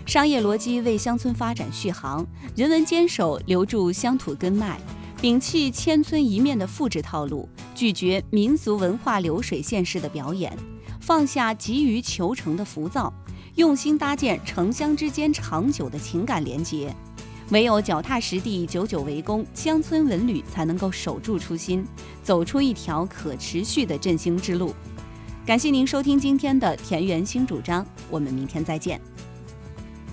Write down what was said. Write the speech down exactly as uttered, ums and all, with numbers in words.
商业逻辑为乡村发展续航，人文坚守留住乡土根脉，摒弃千村一面的复制套路，拒绝民俗文化流水线式的表演，放下急于求成的浮躁，用心搭建城乡之间长久的情感连结。唯有脚踏实地、久久为功，乡村文旅才能够守住初心，走出一条可持续的振兴之路。感谢您收听今天的田园新主张，我们明天再见。